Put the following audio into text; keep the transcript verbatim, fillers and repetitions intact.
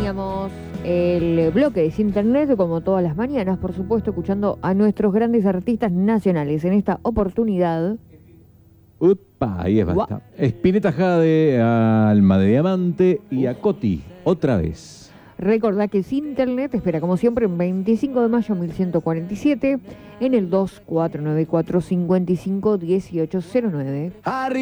Teníamos el bloque de Internet, como todas las mañanas, por supuesto, escuchando a nuestros grandes artistas nacionales. En esta oportunidad... Upa, ahí es basta. Spinetta Jade, Alma de Diamante y a Coti, otra vez. Recordá que Internet espera, como siempre, en veinticinco de mayo mil ciento cuarenta y siete, en el dos cuatro nueve cuatro cinco cinco uno ocho cero nueve.